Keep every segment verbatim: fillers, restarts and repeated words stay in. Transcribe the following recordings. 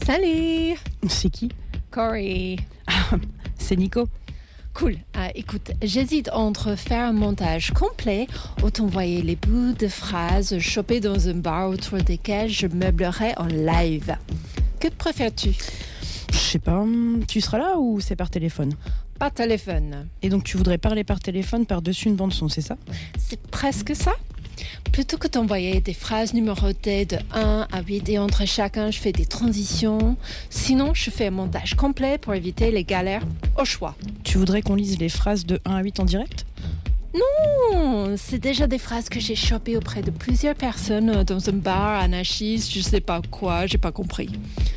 Salut. C'est qui? Corey. Ah, c'est Nico. Cool. Ah, écoute, j'hésite entre faire un montage complet ou t'envoyer les bouts de phrases chopées dans un bar autour desquels je meublerai en live. Que préfères-tu? Je sais pas, tu seras là ou c'est par téléphone? Par téléphone. Et donc tu voudrais parler par téléphone par-dessus une bande-son, c'est ça? C'est presque ça. Plutôt que d'envoyer des phrases numérotées de un à huit et entre chacun, je fais des transitions. Sinon, je fais un montage complet pour éviter les galères au choix. Tu voudrais qu'on lise les phrases de un à huit en direct? Non, c'est déjà des phrases que j'ai chopées auprès de plusieurs personnes dans un bar anarchiste, je sais pas quoi, j'ai pas compris.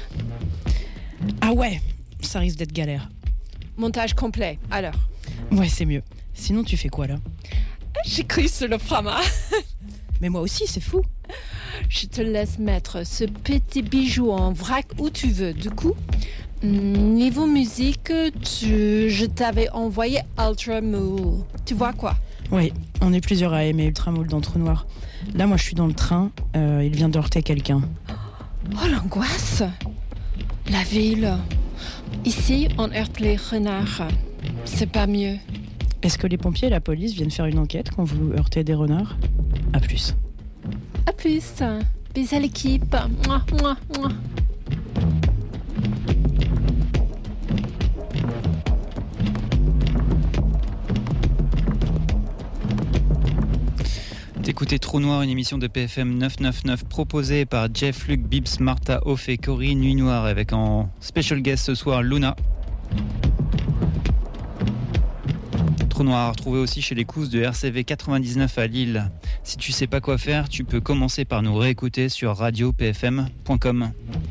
Ah ouais, ça risque d'être galère. Montage complet, alors. Ouais, c'est mieux. Sinon, tu fais quoi là? J'écris sur le frama. Mais moi aussi, c'est fou. Je te laisse mettre ce petit bijou en vrac où tu veux. Du coup, niveau musique, tu, je t'avais envoyé Ultra Mood. Tu vois quoi? Oui, on est plusieurs à aimer Ultra Mood dans Trou Noir. Là, moi, je suis dans le train. Euh, il vient de heurter quelqu'un. Oh, l'angoisse! La ville. Ici, on heurte les renards. C'est pas mieux. Est-ce que les pompiers et la police viennent faire une enquête quand vous heurtez des renards? À plus. À plus. Bisous à l'équipe. Mouah, mouah, mouah. T'écoutez Trou Noir, une émission de P F M neuf cent quatre-vingt-neuf proposée par Jeff, Luc, Bibbs, Martha, Off et Cory, Nuit Noire, avec en special guest ce soir Luna. Trou Noir, retrouvé aussi chez les Cousses de R C V quatre-vingt-dix-neuf à Lille. Si tu sais pas quoi faire, tu peux commencer par nous réécouter sur radio p f m point com.